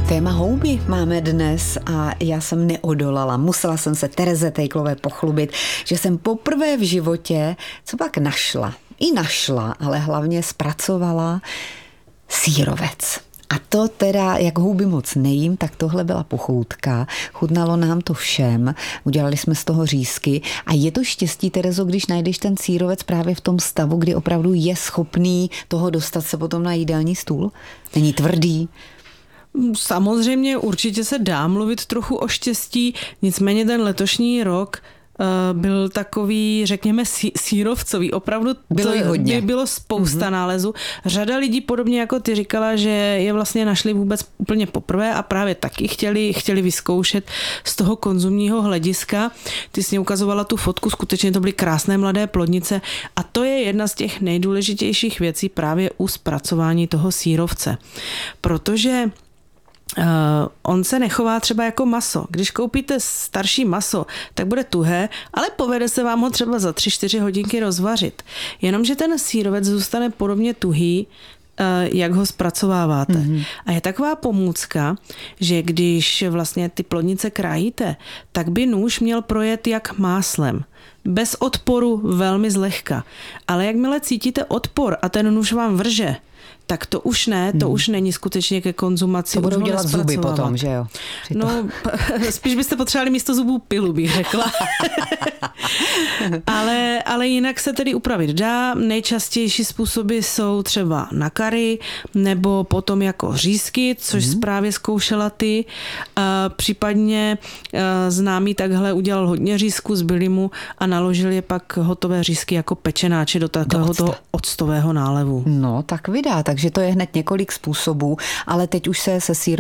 Téma houby máme dnes a já jsem neodolala. Musela jsem se Tereze Tejklové pochlubit, že jsem poprvé v životě, co pak našla, ale hlavně zpracovala sýrovec. A to teda, jak houby moc nejím, tak tohle byla pochoutka. Chutnalo nám to všem, udělali jsme z toho řízky a je to štěstí, Terezo, když najdeš ten sýrovec právě v tom stavu, kdy opravdu je schopný toho dostat se potom na jídelní stůl? Není tvrdý? Samozřejmě určitě se dá mluvit trochu o štěstí, nicméně ten letošní rok byl takový, řekněme, sýrovcový. Opravdu bylo spousta nálezů. Řada lidí, podobně jako ty, říkala, že je vlastně našli vůbec úplně poprvé a právě taky chtěli vyzkoušet z toho konzumního hlediska. Ty jsi mě ukazovala tu fotku, skutečně to byly krásné mladé plodnice a to je jedna z těch nejdůležitějších věcí právě u zpracování toho sýrovce. Protože on se nechová třeba jako maso. Když koupíte starší maso, tak bude tuhé, ale povede se vám ho třeba za 3-4 hodinky rozvařit. Jenomže ten sýrovec zůstane podobně tuhý, jak ho zpracováváte. Mm-hmm. A je taková pomůcka, že když vlastně ty plodnice krájíte, tak by nůž měl projet jak máslem. Bez odporu, velmi zlehka. Ale jakmile cítíte odpor a ten nůž vám vrže, tak to už ne, to už není skutečně ke konzumaci. To budou dělat zuby potom, že jo? No, spíš byste potřebovali místo zubů pilu, bych řekla. ale jinak se tedy upravit dá. Nejčastější způsoby jsou třeba na kary, nebo potom jako řízky, což právě zkoušela ty. Případně známý takhle udělal hodně řízků, zbyli mu a naložil je pak hotové řízky jako pečenáče do takového toho octového nálevu. No, tak vydá, takže to je hned několik způsobů, ale teď už se